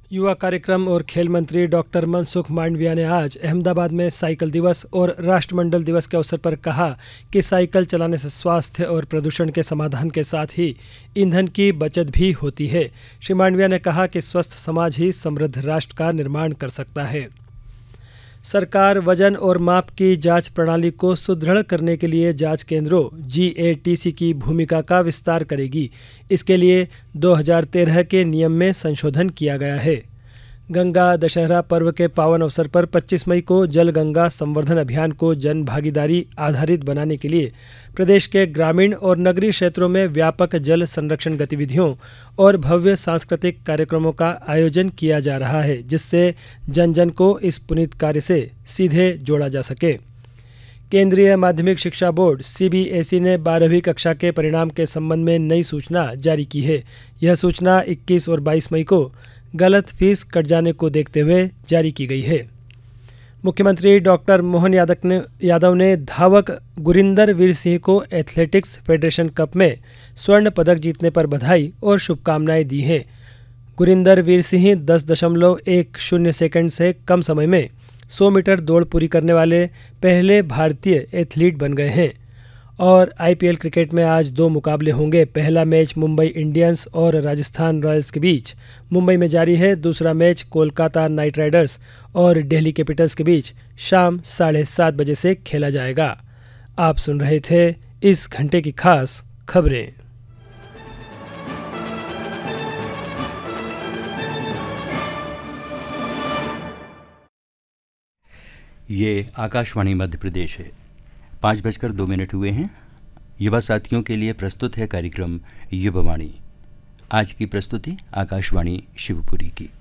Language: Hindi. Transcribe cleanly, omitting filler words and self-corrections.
युवा कार्यक्रम और खेल मंत्री डॉक्टर मनसुख मांडविया ने आज अहमदाबाद में साइकिल दिवस और राष्ट्रमंडल दिवस के अवसर पर कहा कि साइकिल चलाने से स्वास्थ्य और प्रदूषण के समाधान के साथ ही ईंधन की बचत भी होती है। श्री मांडविया ने कहा कि स्वस्थ समाज ही समृद्ध राष्ट्र का निर्माण कर सकता है। सरकार वजन और माप की जांच प्रणाली को सुदृढ़ करने के लिए जांच केंद्रों GATC की भूमिका का विस्तार करेगी। इसके लिए 2013 के नियम में संशोधन किया गया है। गंगा दशहरा पर्व के पावन अवसर पर 25 मई को जल गंगा संवर्धन अभियान को जन भागीदारी आधारित बनाने के लिए प्रदेश के ग्रामीण और नगरीय क्षेत्रों में व्यापक जल संरक्षण गतिविधियों और भव्य सांस्कृतिक कार्यक्रमों का आयोजन किया जा रहा है, जिससे जन जन को इस पुनीत कार्य से सीधे जोड़ा जा सके। केंद्रीय माध्यमिक शिक्षा बोर्ड CBSE ने 12वीं कक्षा के परिणाम के संबंध में नई सूचना जारी की है। यह सूचना 21 और 22 मई को गलत फीस कट जाने को देखते हुए जारी की गई है। मुख्यमंत्री डॉक्टर मोहन यादव ने धावक गुरिंदर वीर सिंह को एथलेटिक्स फेडरेशन कप में स्वर्ण पदक जीतने पर बधाई और शुभकामनाएं दी हैं। गुरिंदर वीर सिंह 10.10 सेकंड से कम समय में 100 मीटर दौड़ पूरी करने वाले पहले भारतीय एथलीट बन गए हैं। और IPL क्रिकेट में आज 2 मुकाबले होंगे। पहला मैच मुंबई इंडियंस और राजस्थान रॉयल्स के बीच मुंबई में जारी है। दूसरा मैच कोलकाता नाइट राइडर्स और दिल्ली कैपिटल्स के बीच शाम 7:30 बजे से खेला जाएगा। आप सुन रहे थे इस घंटे की खास खबरें। ये आकाशवाणी मध्य प्रदेश है। 5:02 हुए हैं। युवा साथियों के लिए प्रस्तुत है कार्यक्रम युवावाणी। आज की प्रस्तुति आकाशवाणी शिवपुरी की।